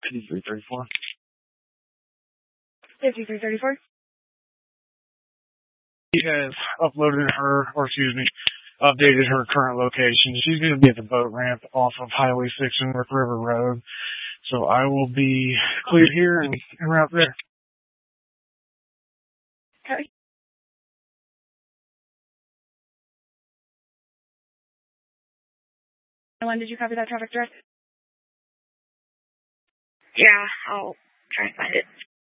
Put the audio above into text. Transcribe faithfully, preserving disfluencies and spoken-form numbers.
fifty-three thirty-four. fifty-three thirty-four. She has uploaded her, or excuse me, updated her current location. She's going to be at the boat ramp off of Highway six and Rook River Road. So I will be cleared here and, and route there. Okay. When did you copy that traffic direct? Yeah, I'll try and find it.